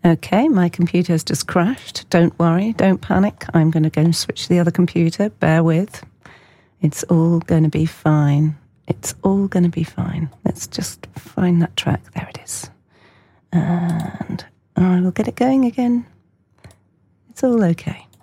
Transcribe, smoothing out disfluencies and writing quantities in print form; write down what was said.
Okay, my computer has just crashed. Don't worry, don't panic. I'm going to go and switch to the other computer. Bear with. It's all going to be fine. It's all going to be fine. Let's just find that track. There it is. And I will get it going again. It's all okay.